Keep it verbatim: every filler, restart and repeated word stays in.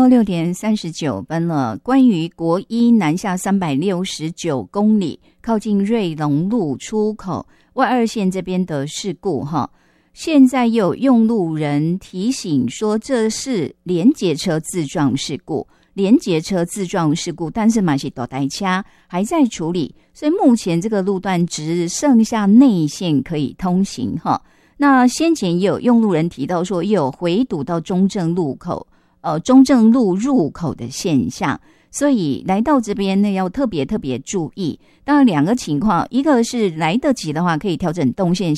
到六点三十九分了。关于国一南下三百六十九公里，靠近瑞隆路出口外二线这边的事故哈，现在又有用路人提醒说这是连结车自撞事故，连结车自撞事故，但是嘛是大台车还在处理，所以目前这个路段只剩下内线可以通行哈。那先前也有用路人提到说，也有回堵到中正路口。呃，中正路入口的现象，所以来到这边呢，要特别特别注意。当然，两个情况，一个是来得及的话，可以调整动线